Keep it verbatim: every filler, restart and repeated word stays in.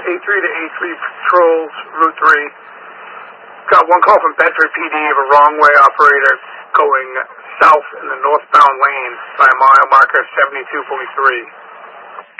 A three to A three patrols, Route three. Got one call from Bedford P D of a wrong-way operator going south in the northbound lane by mile marker seventy-two point three.